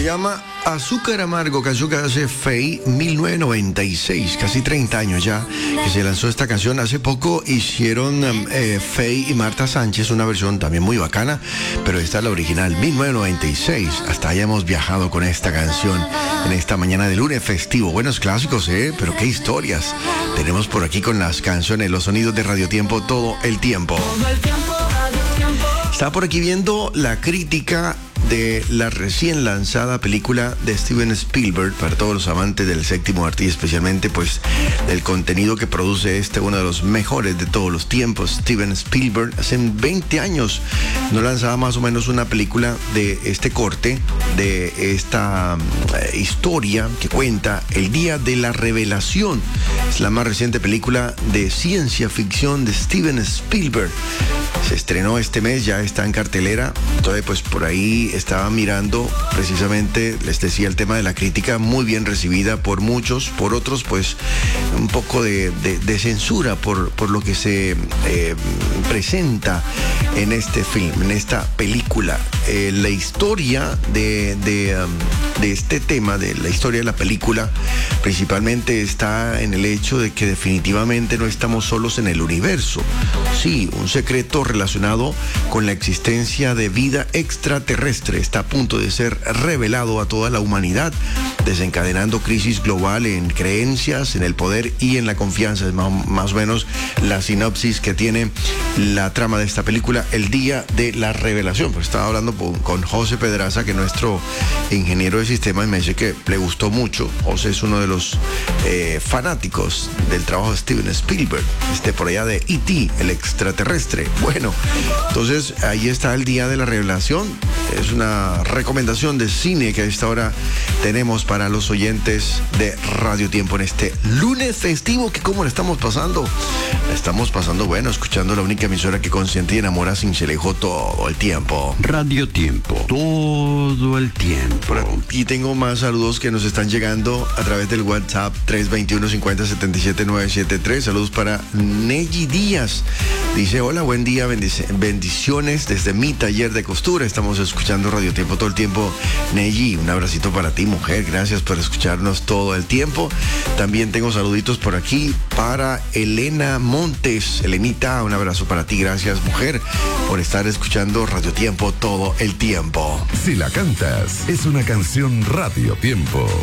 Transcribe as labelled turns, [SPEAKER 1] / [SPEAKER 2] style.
[SPEAKER 1] llama Azúcar Amargo, canción que hace Faye, 1996, casi 30 años ya que se lanzó esta canción. Hace poco hicieron Faye y Marta Sánchez una versión también muy bacana, pero esta es la original, 1996. Hasta allá hemos viajado con esta canción en esta mañana de lunes festivo. Buenos clásicos, pero qué historias tenemos por aquí con las canciones, los sonidos de Radio Tiempo todo el tiempo. Estaba por aquí viendo la crítica de la recién lanzada película de Steven Spielberg, para todos los amantes del séptimo arte y especialmente pues del contenido que produce uno de los mejores de todos los tiempos. Steven Spielberg hace 20 años no lanzaba más o menos una película de este corte, de esta historia que cuenta el día de la revelación. Es la más reciente película de ciencia ficción de Steven Spielberg. Se estrenó este mes, ya está en cartelera. Entonces pues por ahí estaba mirando precisamente, les decía, el tema de la crítica, muy bien recibida por muchos, por otros pues un poco de censura por lo que se presenta en este film, en esta película. La historia de este tema, de la historia de la película, principalmente está en el hecho de que definitivamente no estamos solos en el universo. Sí, un secreto relacionado con la existencia de vida extraterrestre está a punto de ser revelado a toda la humanidad, desencadenando crisis global en creencias, en el poder y en la confianza. Es más o menos la sinopsis que tiene la trama de esta película, el día de la revelación. Pues estaba hablando con José Pedraza, que es nuestro ingeniero de sistemas, y me dice que le gustó mucho. José es uno de los fanáticos del trabajo de Steven Spielberg, por allá de E.T., el extraterrestre. Bueno, entonces ahí está el día de la revelación. Es una recomendación de cine que a esta hora tenemos para los oyentes de Radio Tiempo en este lunes festivo. Que ¿cómo le estamos pasando? La estamos pasando bueno, escuchando la única emisora que consiente y enamora sin chaleco todo el tiempo.
[SPEAKER 2] Radio Tiempo, todo el tiempo.
[SPEAKER 1] Y tengo más saludos que nos están llegando a través del WhatsApp 321-50-77-973. Saludos para Neji Díaz. Dice: hola, buen día, bendiciones desde mi taller de costura. Estamos escuchando Radio Tiempo todo el tiempo. Neji, un abracito para ti, mujer. Gracias por escucharnos todo el tiempo. También tengo saluditos por aquí para Elena Montes. Elenita, un abrazo para ti. Gracias, mujer, por estar escuchando Radio Tiempo todo el tiempo.
[SPEAKER 3] Si la cantas, es una canción Radio Tiempo.